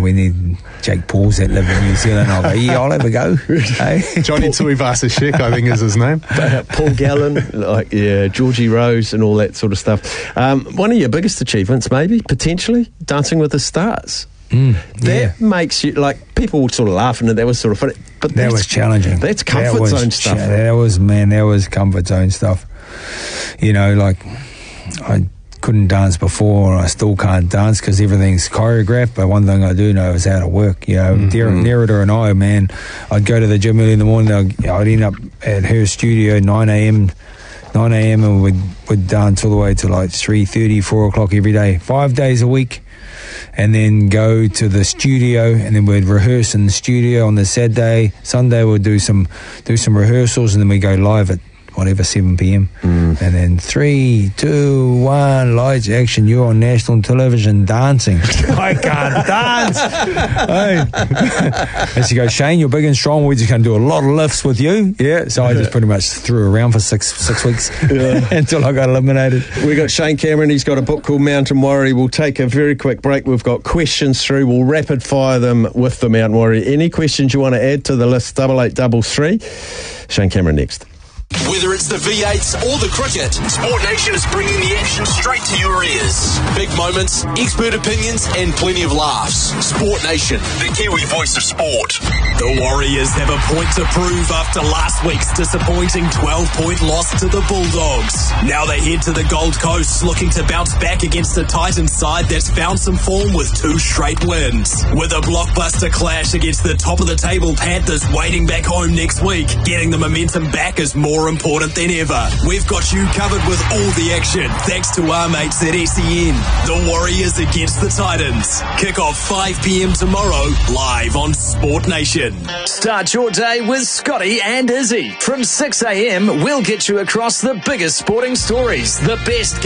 we need Jake Pauls that live in New Zealand. I'll go, yeah, I'll have a go. Hey? Johnny Tuivasa-Sheck, I think is his name. Paul Gallen, Georgie Rose and all that sort of stuff. One of your biggest achievements, maybe, potentially, Dancing with the Stars. That makes you, like, people would sort of laugh and that was sort of funny. But that was challenging. That's comfort zone stuff. That was comfort zone stuff. You know, like, I couldn't dance before and I still can't dance because everything's choreographed, but one thing I do know is how to work. You know, Nerida and I, man, I'd go to the gym early in the morning, I'd end up at her studio 9 a.m. and we'd dance all the way to like 3:30, 4 o'clock every day, 5 days a week. And then go to the studio, and then we'd rehearse in the studio on the Saturday. Sunday we'd do some rehearsals, and then we go live at whatever 7 p.m. And then 3, 2, 1, lights, action. You're on national television dancing. I can't dance. Hey. And she goes, Shane, you're big and strong. We're just going to do a lot of lifts with you. Yeah. So I just pretty much threw around for six weeks until I got eliminated. We got Shane Cameron. He's got a book called Mountain Warrior. We'll take a very quick break. We've got questions through. We'll rapid fire them with the Mountain Warrior. Any questions you want to add to the list? 8833. Shane Cameron next. Whether it's the V8s or the cricket, Sport Nation is bringing the action straight to your ears. Big moments, expert opinions, and plenty of laughs. Sport Nation, the Kiwi voice of sport. The Warriors have a point to prove after last week's disappointing 12-point loss to the Bulldogs. Now they head to the Gold Coast looking to bounce back against a Titans side that's found some form with 2 straight wins. With a blockbuster clash against the top-of-the-table Panthers waiting back home next week, getting the momentum back is more important than ever. We've got you covered with all the action thanks to our mates at SEN. The Warriors against the Titans. Kick off 5 p.m. tomorrow, live on Sport Nation. Start your day with Scotty and Izzy. From 6 a.m, we'll get you across the biggest sporting stories, the best